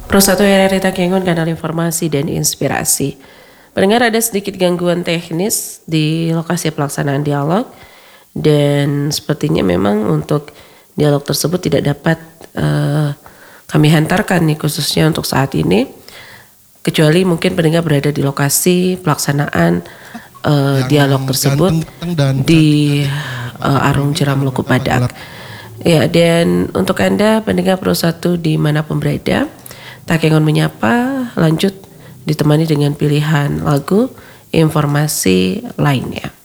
Pro 1 RRI Takengon, kanal informasi dan inspirasi. Pendengar, ada sedikit gangguan teknis di lokasi pelaksanaan dialog, dan sepertinya memang untuk dialog tersebut tidak dapat kami hantarkan nih khususnya untuk saat ini, kecuali mungkin pendengar berada di lokasi pelaksanaan dialog tersebut di Arung Jeram Luku Padak. Ya, dan untuk Anda pendengar Pro 1 dimanapun berada, Takengon menyapa lanjut ditemani dengan pilihan lagu informasi lainnya.